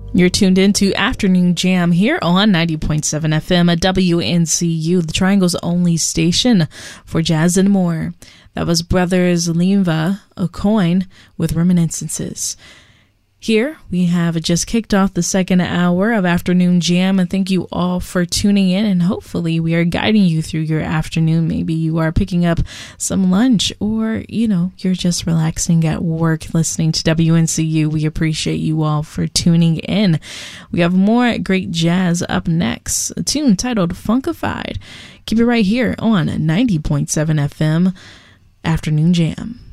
You're tuned into Afternoon Jam here on 90.7 FM at WNCU, the Triangle's only station for jazz and more. That was Brothers Linva O'Coin with Reminiscences. Here, we have just kicked off the second hour of Afternoon Jam, and thank you all for tuning in, and hopefully we are guiding you through your afternoon. Maybe you are picking up some lunch, or, you're just relaxing at work listening to WNCU. We appreciate you all for tuning in. We have more great jazz up next, a tune titled Funkified. Keep it right here on 90.7 FM, Afternoon Jam.